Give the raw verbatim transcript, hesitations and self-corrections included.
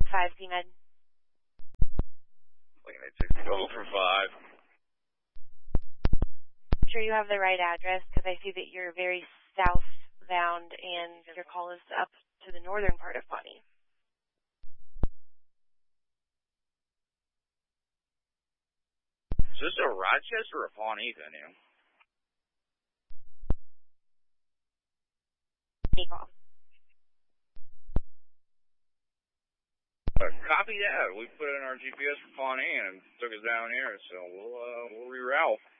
five, C-Med. Lincoln eight sixty, go for five. Sure you have the right address, because I see that you're very southbound and your call is up to the northern part of Pawnee. Is this a Rochester or Pawnee venue? Any call. Uh, copy that. We put it in our G P S for Pawnee and it took us down here, so we'll uh, we'll reroute.